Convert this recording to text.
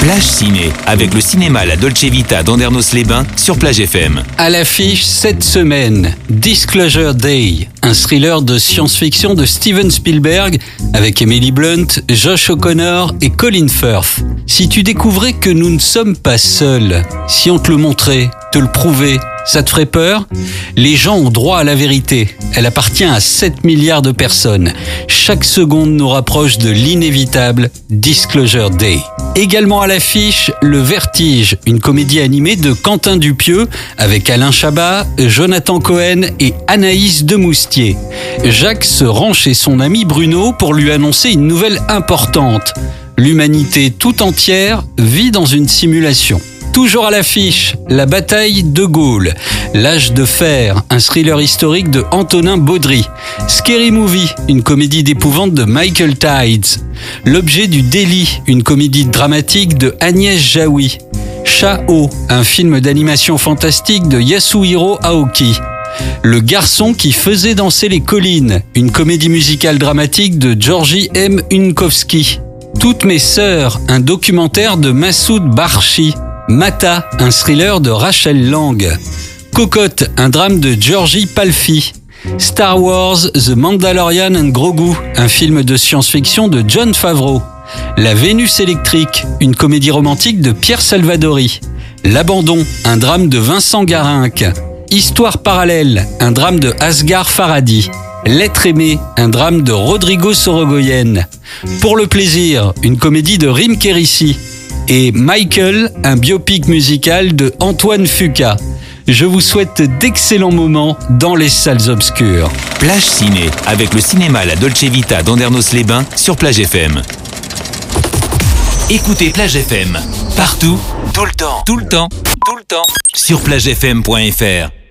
Plage Ciné, avec le cinéma La Dolce Vita d'Andernos-les-Bains sur Plage FM. À l'affiche cette semaine, Disclosure Day, un thriller de science-fiction de Steven Spielberg avec Emily Blunt, Josh O'Connor et Colin Firth. Si tu découvrais que nous ne sommes pas seuls, si on te le montrait, te le prouvait, ça te ferait peur? Les gens ont droit à la vérité. Elle appartient à 7 milliards de personnes. Chaque seconde nous rapproche de l'inévitable Disclosure Day. Également à l'affiche, Le Vertige, une comédie animée de Quentin Dupieux avec Alain Chabat, Jonathan Cohen et Anaïs Demoustier. Jacques se rend chez son ami Bruno pour lui annoncer une nouvelle importante. L'humanité tout entière vit dans une simulation. Toujours à l'affiche, La bataille de Gaulle, L'âge de fer, un thriller historique de Antonin Baudry, Scary Movie, une comédie d'épouvante de Michael Tides, L'objet du délit, une comédie dramatique de Agnès Jaoui, Chao, un film d'animation fantastique de Yasuhiro Aoki, Le garçon qui faisait danser les collines, une comédie musicale dramatique de Georgi M. Unkowski, Toutes mes sœurs, un documentaire de Massoud Barchi, Mata, un thriller de Rachel Lang, Cocotte, un drame de Georgi Palfi, Star Wars, The Mandalorian and Grogu, un film de science-fiction de Jon Favreau, La Vénus électrique, une comédie romantique de Pierre Salvadori, L'abandon, un drame de Vincent Garinck, Histoire parallèle, un drame de Asghar Farhadi, L'être aimé, un drame de Rodrigo Sorogoyen, Pour le plaisir, une comédie de Rim Kérissi, et Michael, un biopic musical de Antoine Fuqua. Je vous souhaite d'excellents moments dans les salles obscures. Plage Ciné, avec le cinéma La Dolce Vita d'Andernos-les-Bains sur Plage FM. Écoutez Plage FM, partout, tout le temps, sur plagefm.fr.